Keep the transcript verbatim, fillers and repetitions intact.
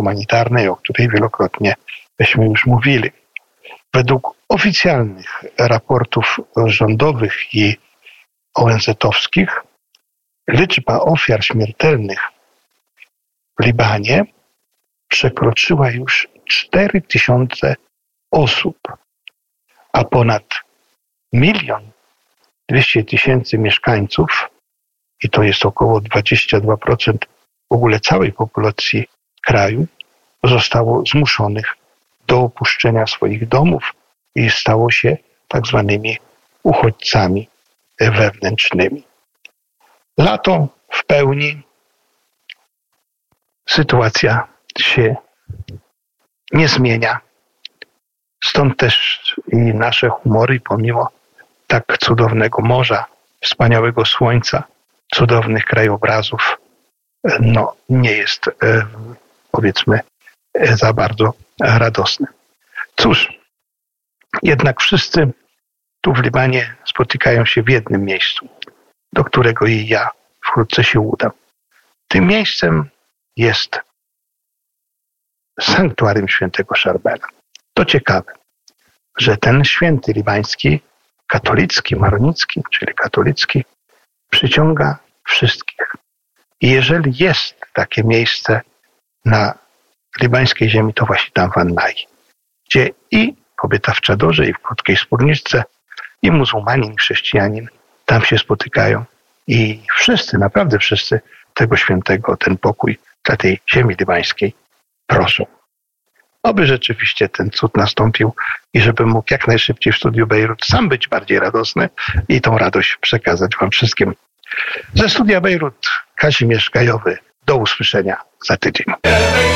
humanitarnej, o której wielokrotnie żeśmy już mówili. Według oficjalnych raportów rządowych i O N Z-owskich liczba ofiar śmiertelnych w Libanie przekroczyła już cztery tysiące osób, a ponad milion dwieście tysięcy mieszkańców, i to jest około dwadzieścia dwa procent w ogóle całej populacji kraju, zostało zmuszonych do opuszczenia swoich domów i stało się tak zwanymi uchodźcami wewnętrznymi. Lato w pełni, sytuacja się nie zmienia. Stąd też i nasze humory, pomimo tak cudownego morza, wspaniałego słońca, cudownych krajobrazów, no nie jest, powiedzmy, za bardzo radosne. Cóż, jednak wszyscy tu w Libanie spotykają się w jednym miejscu, do którego i ja wkrótce się udam. Tym miejscem jest sanktuarium świętego Szarbela. To ciekawe, że ten święty libański, katolicki, maronicki, czyli katolicki, przyciąga wszystkich. I jeżeli jest takie miejsce na libańskiej ziemi, to właśnie tam w Annai, gdzie i kobieta w czadorze, i w krótkiej spódniczce, i muzułmanin, i chrześcijanin tam się spotykają. I wszyscy, naprawdę wszyscy tego świętego, ten pokój dla tej ziemi libańskiej proszą. Oby rzeczywiście ten cud nastąpił i żebym mógł jak najszybciej w studiu Bejrut sam być bardziej radosny i tą radość przekazać wam wszystkim. Ze studia Bejrut Kazimierz Gajowy. Do usłyszenia za tydzień.